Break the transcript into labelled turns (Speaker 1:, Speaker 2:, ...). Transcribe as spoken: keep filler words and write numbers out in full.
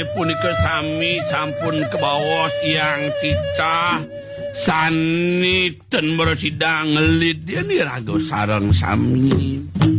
Speaker 1: punika sami sampun kebawas yang titah sani ten meresidang ngelit dia nih rago sarang sami.